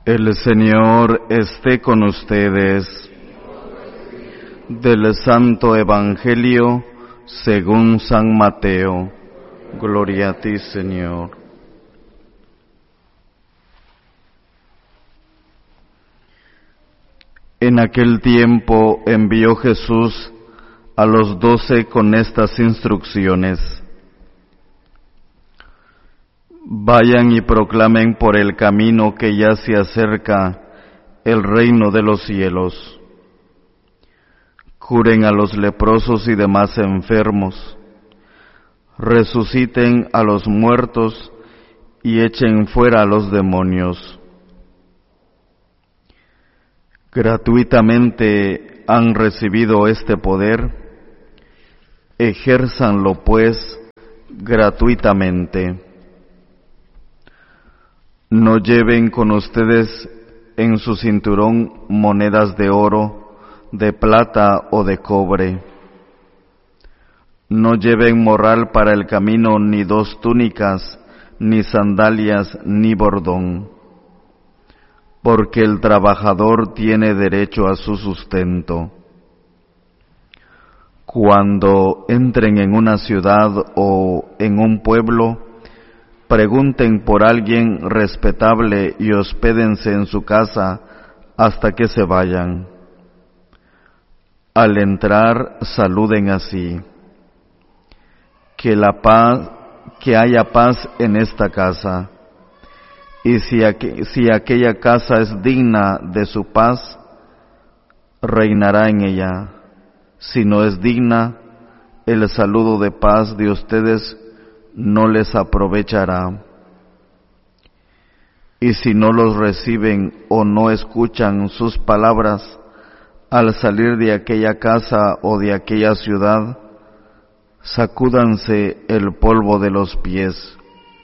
El Señor esté con ustedes. Del Santo Evangelio según San Mateo. Gloria a ti, Señor. En aquel tiempo envió Jesús a los 12 con estas instrucciones: vayan y proclamen por el camino que ya se acerca el reino de los cielos. Curen a los leprosos y demás enfermos, resuciten a los muertos y echen fuera a los demonios. Gratuitamente han recibido este poder, ejérzanlo pues gratuitamente. No lleven con ustedes en su cinturón monedas de oro, de plata o de cobre. No lleven morral para el camino, ni 2 túnicas, ni sandalias, ni bordón, porque el trabajador tiene derecho a su sustento. Cuando entren en una ciudad o en un pueblo, pregunten por alguien respetable y hospédense en su casa hasta que se vayan. Al entrar, saluden así: que haya paz en esta casa. Y si aquella casa es digna de su paz, reinará en ella. Si no es digna, el saludo de paz de ustedes no les aprovechará. Y si no los reciben o no escuchan sus palabras al salir de aquella casa o de aquella ciudad, sacúdanse el polvo de los pies.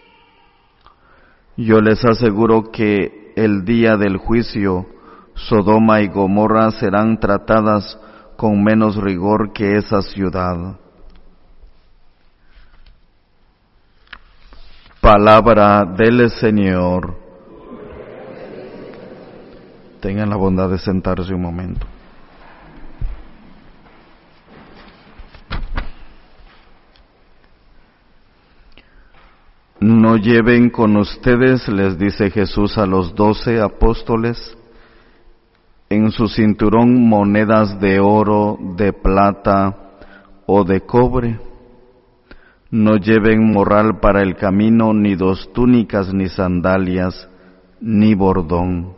Yo les aseguro que el día del juicio, Sodoma y Gomorra serán tratadas con menos rigor que esa ciudad. Palabra del Señor. Tengan la bondad de sentarse un momento. No lleven con ustedes, les dice Jesús a los 12 apóstoles, en su cinturón monedas de oro, de plata o de cobre. No lleven morral para el camino, ni 2 túnicas, ni sandalias, ni bordón.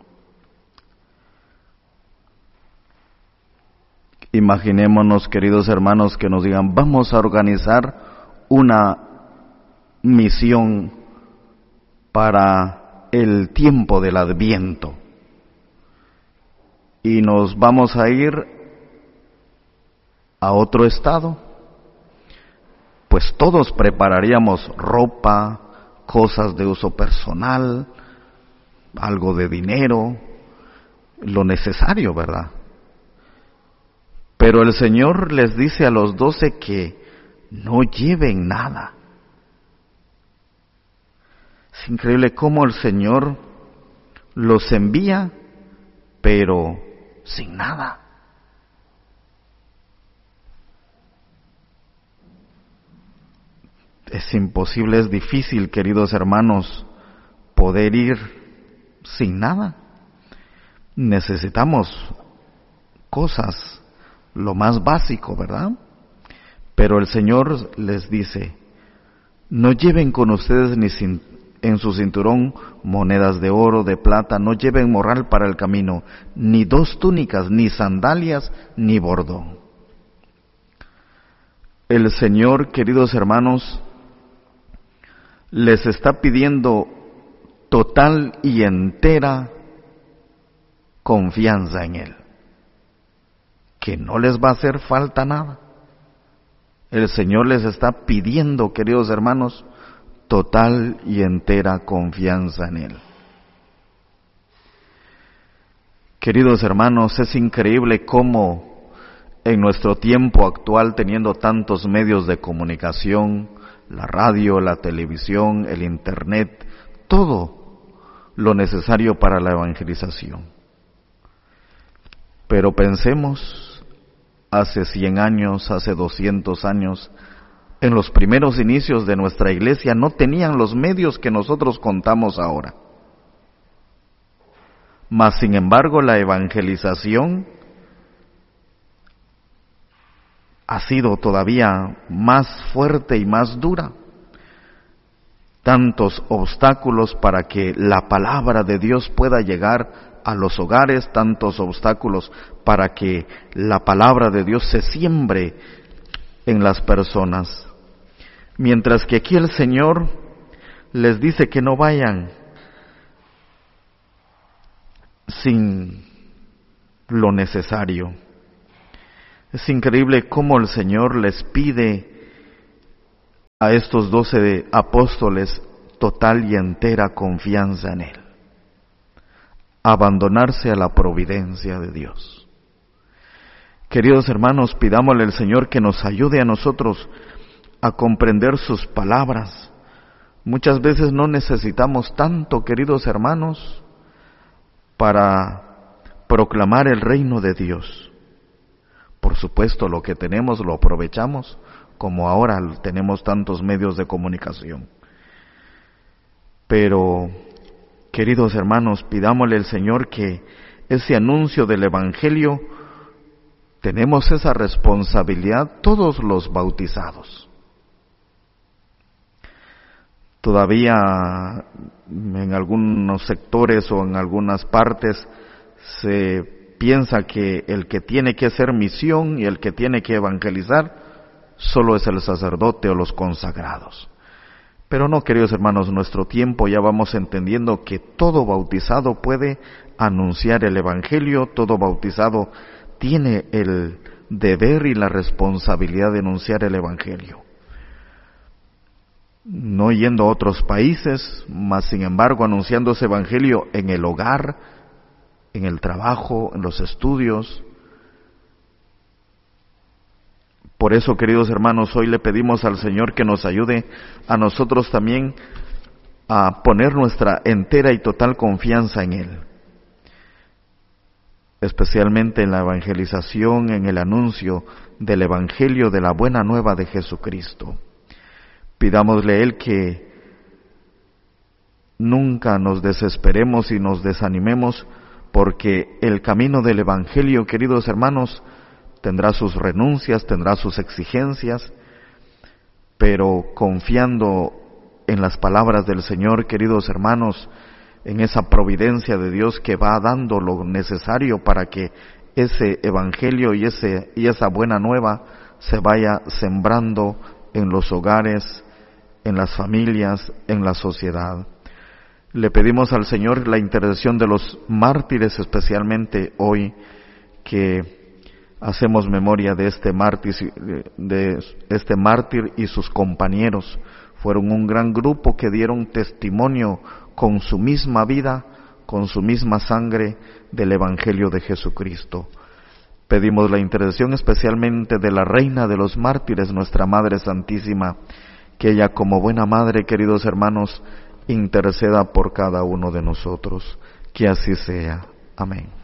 Imaginémonos, queridos hermanos, que nos digan: vamos a organizar una misión para el tiempo del Adviento y nos vamos a ir a otro estado. Pues todos prepararíamos ropa, cosas de uso personal, algo de dinero, lo necesario, ¿verdad? Pero el Señor les dice a los 12 que no lleven nada. Es increíble cómo el Señor los envía, pero sin nada. Es imposible, es difícil, queridos hermanos, poder ir sin nada. Necesitamos cosas, lo más básico, ¿verdad? Pero el Señor les dice: no lleven con ustedes en su cinturón monedas de oro, de plata, no lleven morral para el camino, ni 2 túnicas, ni sandalias, ni bordón. El Señor, queridos hermanos, les está pidiendo total y entera confianza en Él, que no les va a hacer falta nada. El Señor les está pidiendo, queridos hermanos, total y entera confianza en Él. Queridos hermanos, es increíble cómo en nuestro tiempo actual, teniendo tantos medios de comunicación, la radio, la televisión, el internet, todo lo necesario para la evangelización. Pero pensemos, hace 100 años, hace 200 años, en los primeros inicios de nuestra iglesia no tenían los medios que nosotros contamos ahora. Mas, sin embargo, la evangelización ha sido todavía más fuerte y más dura. Tantos obstáculos para que la palabra de Dios pueda llegar a los hogares, tantos obstáculos para que la palabra de Dios se siembre en las personas. Mientras que aquí el Señor les dice que no vayan sin lo necesario. Es increíble cómo el Señor les pide a estos 12 apóstoles total y entera confianza en Él. Abandonarse a la providencia de Dios. Queridos hermanos, pidámosle al Señor que nos ayude a nosotros a comprender sus palabras. Muchas veces no necesitamos tanto, queridos hermanos, para proclamar el reino de Dios. Por supuesto, lo que tenemos lo aprovechamos, como ahora tenemos tantos medios de comunicación. Pero, queridos hermanos, pidámosle al Señor que ese anuncio del Evangelio, tenemos esa responsabilidad todos los bautizados. Todavía en algunos sectores o en algunas partes se piensa que el que tiene que hacer misión y el que tiene que evangelizar solo es el sacerdote o los consagrados. Pero no, queridos hermanos, nuestro tiempo ya vamos entendiendo que todo bautizado puede anunciar el Evangelio, todo bautizado tiene el deber y la responsabilidad de anunciar el Evangelio. No yendo a otros países, mas sin embargo anunciando ese Evangelio en el hogar, en el trabajo, en los estudios. Por eso, queridos hermanos, hoy le pedimos al Señor que nos ayude a nosotros también a poner nuestra entera y total confianza en Él, especialmente en la evangelización, en el anuncio del Evangelio de la buena nueva de Jesucristo. Pidámosle a Él que nunca nos desesperemos y nos desanimemos, porque el camino del Evangelio, queridos hermanos, tendrá sus renuncias, tendrá sus exigencias, pero confiando en las palabras del Señor, queridos hermanos, en esa providencia de Dios que va dando lo necesario para que ese Evangelio y esa buena nueva se vaya sembrando en los hogares, en las familias, en la sociedad. Le pedimos al Señor la intercesión de los mártires, especialmente hoy que hacemos memoria de este mártir y sus compañeros. Fueron un gran grupo que dieron testimonio con su misma vida, con su misma sangre del Evangelio de Jesucristo. Pedimos la intercesión especialmente de la Reina de los Mártires, nuestra Madre Santísima, que ella como buena madre, queridos hermanos, interceda por cada uno de nosotros. Que así sea. Amén.